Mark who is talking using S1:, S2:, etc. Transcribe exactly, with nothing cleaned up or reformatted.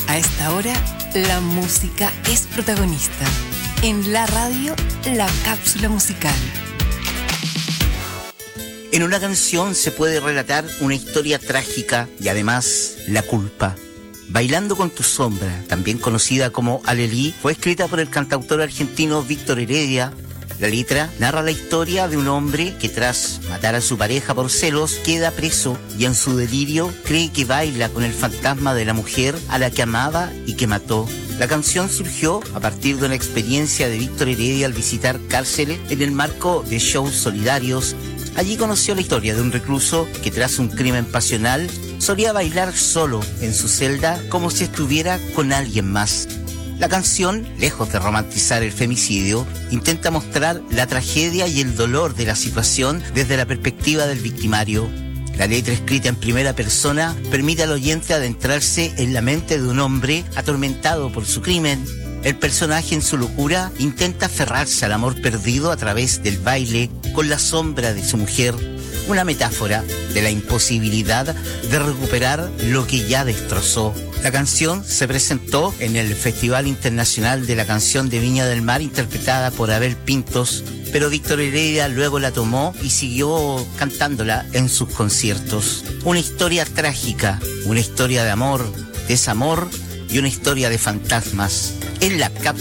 S1: A esta hora, la música es protagonista. En la radio, la cápsula musical.
S2: En una canción se puede relatar una historia trágica y además la culpa. Bailando con tu sombra, también conocida como Alelí, fue escrita por el cantautor argentino Víctor Heredia. La letra narra la historia de un hombre que tras matar a su pareja por celos queda preso y en su delirio cree que baila con el fantasma de la mujer a la que amaba y que mató. La canción surgió a partir de una experiencia de Víctor Heredia al visitar cárceles en el marco de shows solidarios. Allí conoció la historia de un recluso que tras un crimen pasional solía bailar solo en su celda como si estuviera con alguien más. La canción, lejos de romantizar el femicidio, intenta mostrar la tragedia y el dolor de la situación desde la perspectiva del victimario. La letra, escrita en primera persona, permite al oyente adentrarse en la mente de un hombre atormentado por su crimen. El personaje en su locura intenta aferrarse al amor perdido a través del baile con la sombra de su mujer, una metáfora de la imposibilidad de recuperar lo que ya destrozó. La canción se presentó en el Festival Internacional de la Canción de Viña del Mar, interpretada por Abel Pintos, pero Víctor Heredia luego la tomó y siguió cantándola en sus conciertos. Una historia trágica, una historia de amor, desamor y una historia de fantasmas. En la